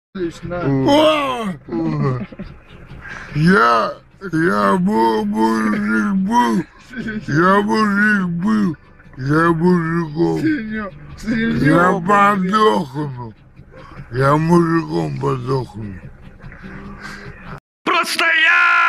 Я мужик был, я мужиком. Я подохну. Я мужиком подохну. Просто я